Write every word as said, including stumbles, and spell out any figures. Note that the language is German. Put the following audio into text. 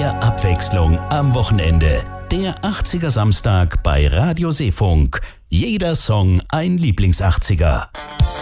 Mehr Abwechslung am Wochenende. Der achtziger Samstag bei Radio Seefunk. Jeder Song ein Lieblings-achtziger.